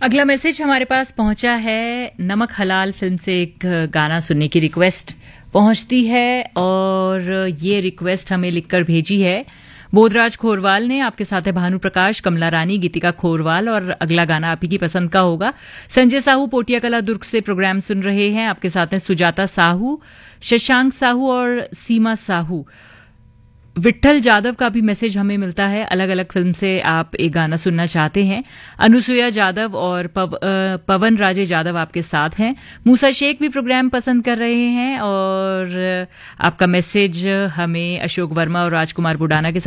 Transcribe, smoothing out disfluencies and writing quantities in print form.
अगला मैसेज हमारे पास पहुंचा है। नमक हलाल फिल्म से एक गाना सुनने की रिक्वेस्ट पहुंचती है और ये रिक्वेस्ट हमें लिखकर भेजी है बोधराज खोरवाल ने। आपके साथ है भानु प्रकाश, कमला रानी, गीतिका खोरवाल और अगला गाना आप ही की पसंद का होगा। संजय साहू पोटिया कला दुर्ग से प्रोग्राम सुन रहे हैं। आपके साथ हैं सुजाता साहू, शशांक साहू और सीमा साहू। विट्ठल जादव का भी मैसेज हमें मिलता है। अलग अलग फिल्म से आप एक गाना सुनना चाहते हैं। अनुसुया जादव और पवन राजे जादव आपके साथ हैं। मूसा शेख भी प्रोग्राम पसंद कर रहे हैं और आपका मैसेज हमें अशोक वर्मा और राजकुमार बुडाना के